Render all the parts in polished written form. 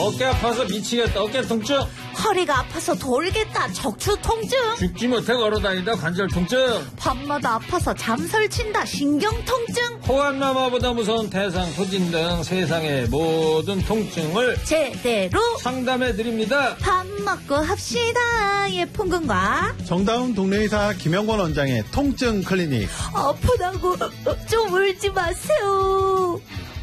어깨 아파서 미치겠다. 어깨 통증. 허리가 아파서 돌겠다. 척추 통증. 죽지 못해 걸어다니다. 관절 통증. 밤마다 아파서 잠설친다. 신경 통증. 호환마마보다 무서운 태상, 토진 등 세상의 모든 통증을 제대로 상담해드립니다. 밥 먹고 합시다. 예쁜근과 정다운 동네의사 김영권 원장의 통증 클리닉. 아프다고 좀 울지 마세요.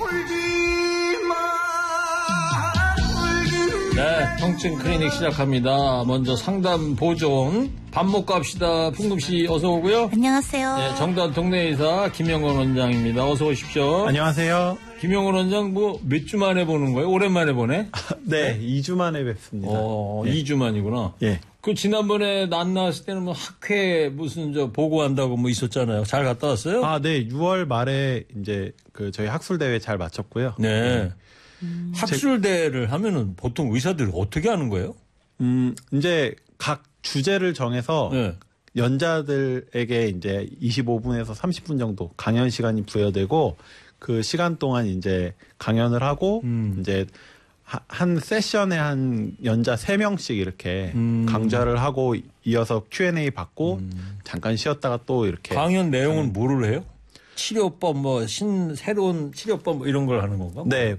네, 통증 클리닉 시작합니다. 먼저 상담 보존. 밥 먹고 합시다. 풍금씨 어서 오고요. 안녕하세요. 네, 정다운 동네의사 김영권 원장입니다. 어서 오십시오. 안녕하세요. 김영권 원장 몇 주 만에 보는 거예요? 오랜만에 보네? 네, 2주 만에 뵙습니다. 2주 만이구나. 예. 그 지난번에 난 나왔을 때는 뭐 학회 무슨 보고한다고 뭐 있었잖아요. 잘 갔다 왔어요? 아, 네. 6월 말에 이제 저희 학술 대회 잘 마쳤고요. 네. 학술대회를 하면은 보통 의사들이 어떻게 하는 거예요? 이제 각 주제를 정해서 네. 연자들에게 이제 25분에서 30분 정도 강연 시간이 부여되고 그 시간 동안 이제 강연을 하고 이제 한 세션에 한 연자 3명씩 이렇게 강좌를 하고 이어서 Q&A 받고 잠깐 쉬었다가 또 이렇게 강연 내용은 뭐를 해요? 치료법 새로운 치료법 이런 걸 하는 건가? 네,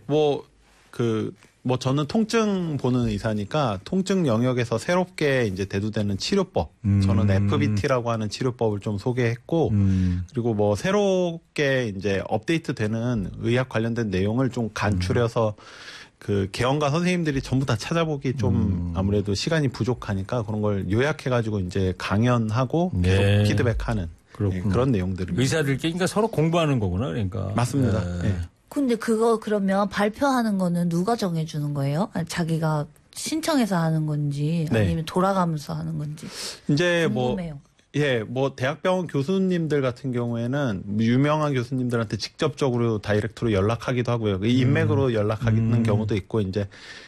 저는 통증 보는 의사니까 통증 영역에서 새롭게 이제 대두되는 치료법. 저는 FBT라고 하는 치료법을 좀 소개했고, 그리고 새롭게 이제 업데이트 되는 의학 관련된 내용을 좀 간추려서 개원가 선생님들이 전부 다 찾아보기 좀 아무래도 시간이 부족하니까 그런 걸 요약해가지고 이제 강연하고 계속 네. 피드백하는 그런 내용들입니다. 의사들끼리 그러니까 서로 공부하는 거구나, 그러니까. 맞습니다. 네. 네. 근데 그거 그러면 발표하는 거는 누가 정해주는 거예요? 아니, 자기가 신청해서 하는 건지 아니면 네. 돌아가면서 하는 건지 이제 궁금해요. 대학병원 교수님들 같은 경우에는 유명한 교수님들한테 직접적으로 다이렉트로 연락하기도 하고요. 인맥으로 연락하는 경우도 있고, 이제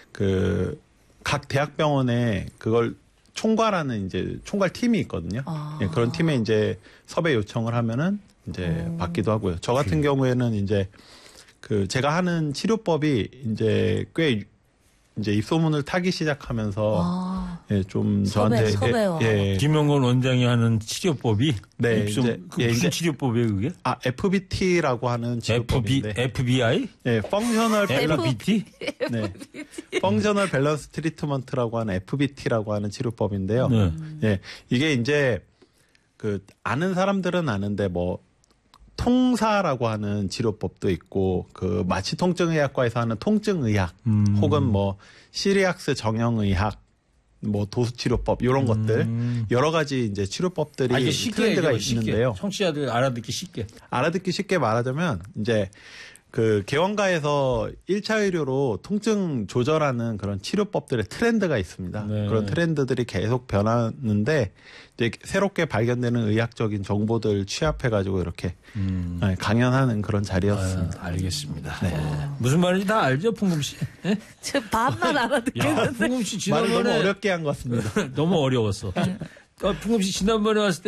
각 대학병원에 그걸 총괄하는 이제 총괄 팀이 있거든요. 예, 그런 팀에 이제 섭외 요청을 하면은 이제 받기도 하고요. 저 같은 경우에는 이제 제가 하는 치료법이 이제 꽤 이제 입소문을 타기 시작하면서 좀 저한테 김영권 원장이 하는 치료법이 무슨 이제 치료법이에요, 그게? FBT라고 하는 치료법인데 FBI? 네, 펑셔널 FBT? 네. 펑셔널 밸런스 트리트먼트라고 하는 FBT라고 하는 치료법인데요. 네. 이게 이제 아는 사람들은 아는데 통사라고 하는 치료법도 있고 마취통증의학과에서 하는 통증의학 혹은 시리악스 정형의학 도수치료법 이런 것들 여러 가지 이제 치료법들이 트렌드가 있는데요. 청취자들 알아듣기 쉽게 말하자면 이제 개원가에서 1차 의료로 통증 조절하는 그런 치료법들의 트렌드가 있습니다. 네. 그런 트렌드들이 계속 변하는데 이제 새롭게 발견되는 의학적인 정보들 취합해가지고 이렇게 강연하는 그런 자리였습니다. 알겠습니다. 네. 무슨 말인지 다 알죠, 풍금 씨? 네? 제 반만 알아듣겠는데. 풍금 씨 말을 지난번에 너무 어렵게 한 것 같습니다. 너무 어려웠어. 풍금 씨 지난번에 왔을 때